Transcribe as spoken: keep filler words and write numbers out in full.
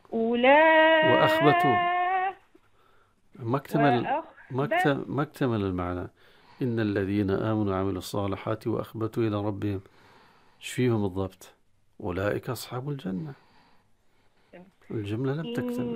وأخبتوا. أولئك ما اكتمل ما وأخبت. اكتمل ما اكتمل المعنى. إن الذين آمنوا وعملوا الصالحات وأخبتوا إلى ربهم، إيش فيهم بالضبط؟ أولئك أصحاب الجنة. الجملة لم إن تكتمل.